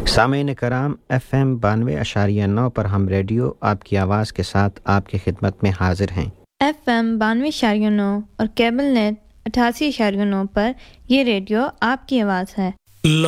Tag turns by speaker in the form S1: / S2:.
S1: सामीन कराम FM 92.9 पर हम रेडियो आपकी आवाज़ के साथ आपकी खिदमत में हाजिर हैं।
S2: FM 92.9 और केबल नेट 88.9 पर यह रेडियो आपकी आवाज़ है।